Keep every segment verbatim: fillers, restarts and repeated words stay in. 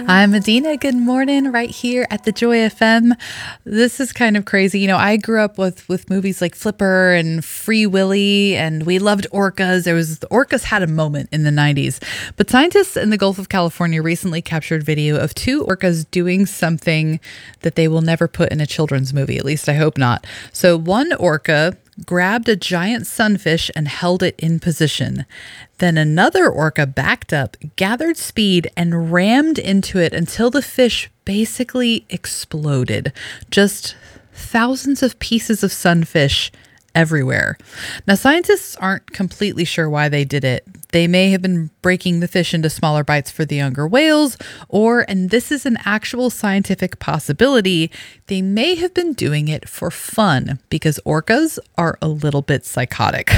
I'm Medina. Good morning, right here at the Joy F M. This is kind of crazy. You know, I grew up with, with movies like Flipper and Free Willy, and we loved orcas. There was the orcas had a moment in the nineties. But scientists in the Gulf of California recently captured video of two orcas doing something that they will never put in a children's movie. At least I hope not. So one orca grabbed a giant sunfish and held it in position. Then another orca backed up, gathered speed, and rammed into it until the fish basically exploded. Just thousands of pieces of sunfish everywhere. Now, scientists aren't completely sure why they did it. They may have been breaking the fish into smaller bites for the younger whales, or, and this is an actual scientific possibility, they may have been doing it for fun because orcas are a little bit psychotic.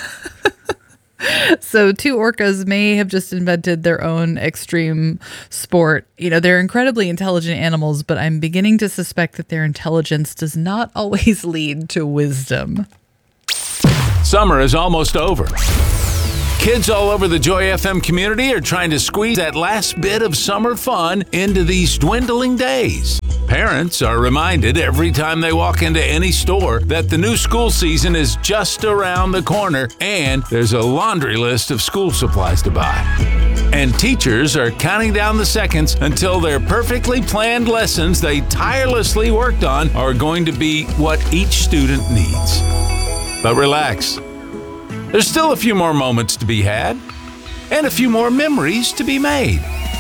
So two orcas may have just invented their own extreme sport. You know, they're incredibly intelligent animals, but I'm beginning to suspect that their intelligence does not always lead to wisdom. Summer is almost over. Kids all over the Joy F M community are trying to squeeze that last bit of summer fun into these dwindling days. Parents are reminded every time they walk into any store that the new school season is just around the corner and there's a laundry list of school supplies to buy. And teachers are counting down the seconds until their perfectly planned lessons they tirelessly worked on are going to be what each student needs. But relax. There's still a few more moments to be had and a few more memories to be made.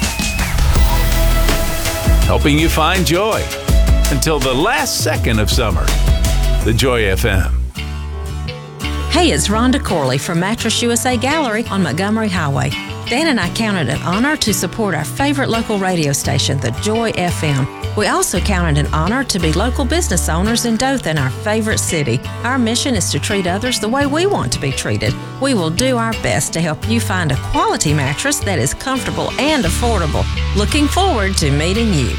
Helping you find joy until the last second of summer. The Joy F M. Hey, it's Rhonda Corley from Mattress U S A Gallery on Montgomery Highway. Dan and I count it an honor to support our favorite local radio station, the Joy F M. We also count it an honor to be local business owners in Dothan, our favorite city. Our mission is to treat others the way we want to be treated. We will do our best to help you find a quality mattress that is comfortable and affordable. Looking forward to meeting you.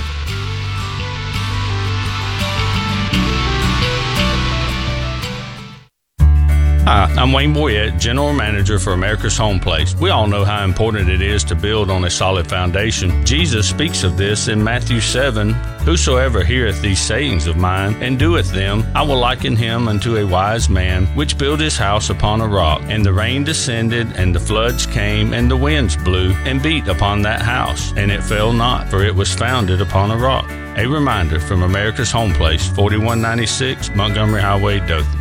Hi, I'm Wayne Boyette, General Manager for America's Home Place. We all know how important it is to build on a solid foundation. Jesus speaks of this in Matthew seven. Whosoever heareth these sayings of mine and doeth them, I will liken him unto a wise man, which built his house upon a rock. And the rain descended, and the floods came, and the winds blew, and beat upon that house. And it fell not, for it was founded upon a rock. A reminder from America's Home Place, forty-one ninety-six Montgomery Highway, Dothan.